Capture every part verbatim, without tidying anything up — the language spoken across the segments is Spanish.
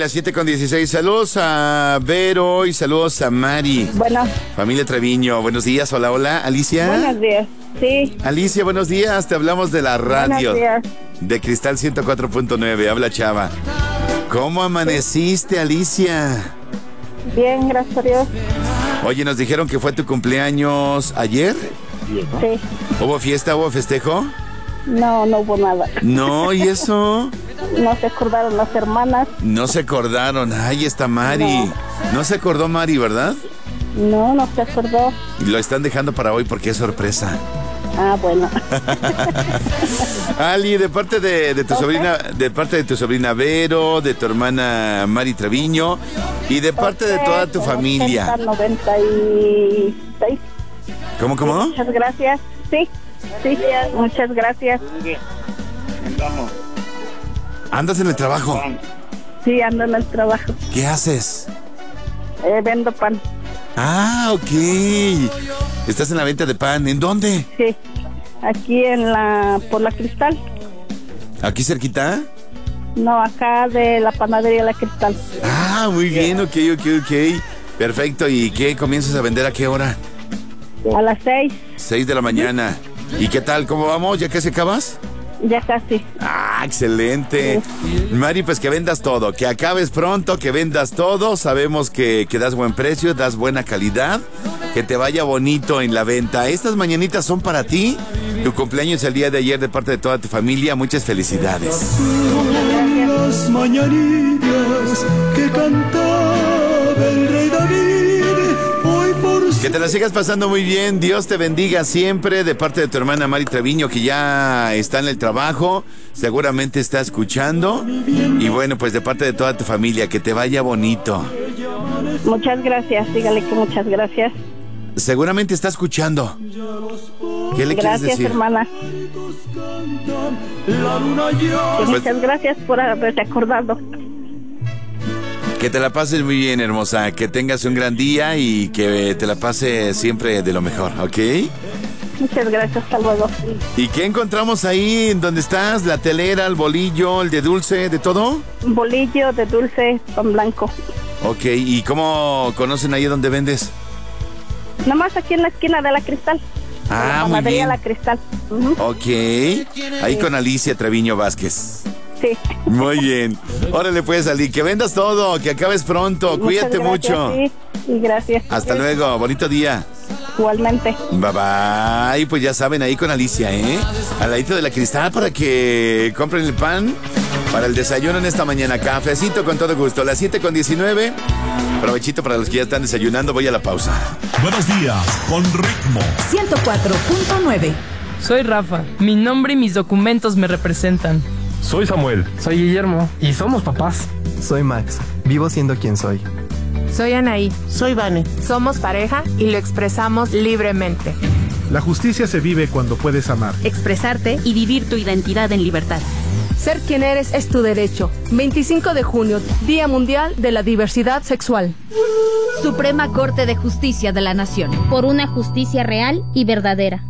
las siete con dieciséis. Saludos a Vero y saludos a Mari. Bueno. Familia Treviño, buenos días. Hola, hola. Alicia. Buenos días, sí. Alicia, buenos días. Te hablamos de la radio. Buenos días. De Cristal ciento cuatro punto nueve. Habla Chava. ¿Cómo amaneciste, Alicia? Bien, gracias a Dios. Oye, nos dijeron que fue tu cumpleaños ayer. Sí. ¿Hubo fiesta, hubo festejo? No, no hubo nada. No, ¿y eso? No se acordaron las hermanas. No se acordaron. Ay, está Mari. No. No se acordó Mari, ¿verdad? No, no se acordó. Y lo están dejando para hoy porque es sorpresa. Ah, bueno. Ali, de parte de, de tu okay. sobrina, de parte de tu sobrina Vero, de tu hermana Mari Treviño y de parte okay. de toda tu familia. noventa y seis. ¿Cómo, cómo? Sí, muchas gracias. Sí, sí, muchas gracias. ¿Andas en el trabajo? Sí, ando en el trabajo. ¿Qué haces? Eh, vendo pan. Ah, ok. ¿Estás en la venta de pan? ¿En dónde? Sí, aquí en la, por la Cristal. ¿Aquí cerquita? No, acá de la panadería La Cristal. Ah, muy bien, ok, ok, ok. Perfecto, ¿y qué? ¿Comienzas a vender a qué hora? A las seis. Seis de la mañana. ¿Y qué tal? ¿Cómo vamos? ¿Ya casi acabas? Ya casi. Ah, excelente. Sí. Mari, pues que vendas todo, que acabes pronto, que vendas todo. Sabemos que, que das buen precio, das buena calidad. Que te vaya bonito en la venta. Estas mañanitas son para ti. Tu cumpleaños el día de ayer de parte de toda tu familia. Muchas felicidades. Las mañanitas que cantaba el rey David, hoy por que te la sigas pasando muy bien. Dios te bendiga siempre de parte de tu hermana Mari Treviño, que ya está en el trabajo. Seguramente está escuchando. Y bueno, pues de parte de toda tu familia, que te vaya bonito. Muchas gracias. Dígale que muchas gracias. Seguramente está escuchando. ¿Qué le gracias, quieres decir? Hermana. Pues, muchas gracias por haberte acordado. Que te la pases muy bien, hermosa. Que tengas un gran día y que te la pases siempre de lo mejor, ¿ok? Muchas gracias, hasta luego. ¿Y qué encontramos ahí en donde estás? ¿La telera, el bolillo, el de dulce, de todo? Bolillo, de dulce, pan blanco. Ok, ¿y cómo conocen ahí donde vendes? Nomás aquí en la esquina de La Cristal. Ah, muy bien. La Cristal. Uh-huh. Ok, ahí con Alicia Treviño Vázquez. Sí. Muy bien. Órale pues, Ali, que vendas todo, que acabes pronto. Muchas Cuídate gracias, mucho. Sí, y gracias. Hasta luego, bonito día. Igualmente. Bye bye. Pues ya saben, ahí con Alicia, ¿eh? Al ladito de La Cristal para que compren el pan para el desayuno en esta mañana. Cafecito con todo gusto. Las siete con diecinueve. Provechito para los que ya están desayunando. Voy a la pausa. Buenos días, con ritmo. ciento cuatro punto nueve. Soy Rafa. Mi nombre y mis documentos me representan. Soy Samuel. Soy Guillermo. Y somos papás. Soy Max. Vivo siendo quien soy. Soy Anaí. Soy Vane. Somos pareja y lo expresamos libremente. La justicia se vive cuando puedes amar, expresarte y vivir tu identidad en libertad. Ser quien eres es tu derecho. veinticinco de junio, Día Mundial de la Diversidad Sexual. Suprema Corte de Justicia de la Nación. Por una justicia real y verdadera.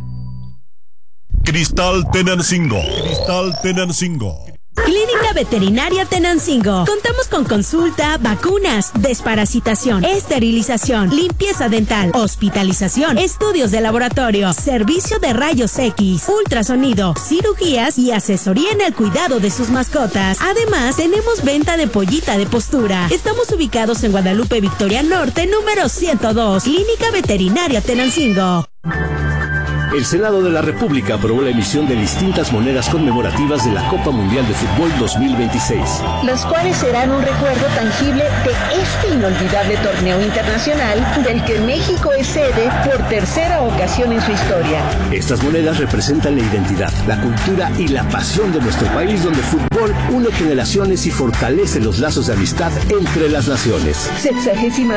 Cristal Tenancingo. Cristal Tenancingo. Clínica Veterinaria Tenancingo. Contamos con consulta, vacunas, desparasitación, esterilización, limpieza dental, hospitalización, estudios de laboratorio, servicio de rayos X, ultrasonido, cirugías y asesoría en el cuidado de sus mascotas. Además, tenemos venta de pollita de postura. Estamos ubicados en Guadalupe Victoria Norte, número ciento dos. Clínica Veterinaria Tenancingo. El Senado de la República aprobó la emisión de distintas monedas conmemorativas de la Copa Mundial de Fútbol dos mil veintiséis. Los cuales serán un recuerdo tangible de este inolvidable torneo internacional del que México es sede por tercera ocasión en su historia. Estas monedas representan la identidad, la cultura y la pasión de nuestro país, donde el fútbol une generaciones y fortalece los lazos de amistad entre las naciones. Sexagésima